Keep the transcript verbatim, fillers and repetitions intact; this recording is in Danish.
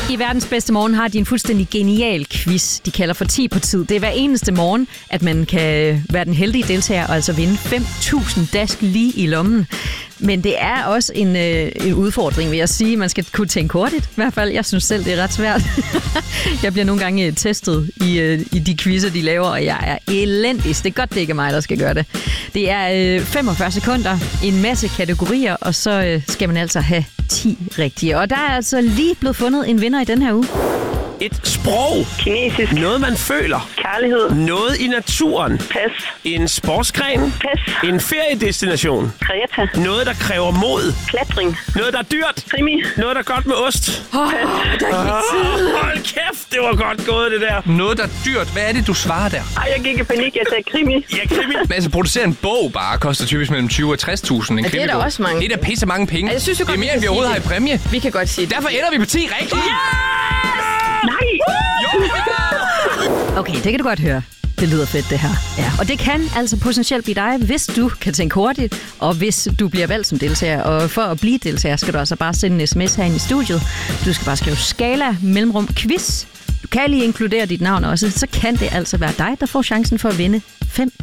I Verdens Bedste Morgen har de en fuldstændig genial quiz, de kalder for ti på tid. Det er hver eneste morgen, at man kan være den heldige deltager og altså vinde fem tusind dask lige i lommen. Men det er også en, øh, en udfordring, vil jeg sige. Man skal kunne tænke hurtigt, i hvert fald. Jeg synes selv, det er ret svært. Jeg bliver nogle gange testet i, øh, i de quizzer, de laver, og jeg er elendig. Det er godt, det ikke er mig, der skal gøre det. Det er øh, femogfyrre sekunder, en masse kategorier, og så øh, skal man altså have ti rigtige. Og der er altså lige blevet fundet en vinder i den her uge. Et sprog. Kinesisk. Noget, man føler. Kærlighed. Noget i naturen. Pas. En sportsgren. Pas. En feriedestination. Kreta. Noget, der kræver mod. Klatring. Noget, der er dyrt. Krimi. Noget, der er godt med ost. Oh, der Oh, hold kæft, det var godt gået, det der. Noget, der er dyrt. Hvad er det, du svarer der? Ej, jeg gik i panik. Jeg sagde krimi. Ja, krimi. Men altså, producere en bog bare koster typisk mellem tyve og tres tusind. Ja, det er da også mange. Det er da pisse mange penge. Ja, jeg synes jo det er godt, mere, vi end vi kan overhovedet har sige i præmie. Vi kan godt sige det. Derfor ender vi på ti rigtigt. Nej! Jo, vi gør. Okay, det kan du godt høre. Det lyder fedt, det her. Ja. Og det kan altså potentielt blive dig, hvis du kan tænke hurtigt, og hvis du bliver valgt som deltager. Og for at blive deltager, skal du altså bare sende en sms herinde i studiet. Du skal bare skrive skala mellemrum quiz. Du kan lige inkludere dit navn også, så kan det altså være dig, der får chancen for at vinde fem